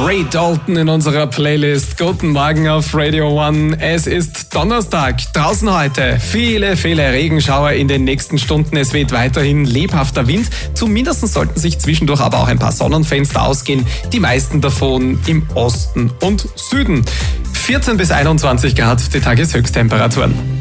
Ray Dalton in unserer Playlist. Guten Morgen auf Radio One. Es ist Donnerstag. Draußen heute viele Regenschauer in den nächsten Stunden. Es weht weiterhin lebhafter Wind. Zumindest sollten sich zwischendurch aber auch ein paar Sonnenfenster ausgehen. Die meisten davon im Osten und Süden. 14 bis 21 Grad die Tageshöchsttemperaturen.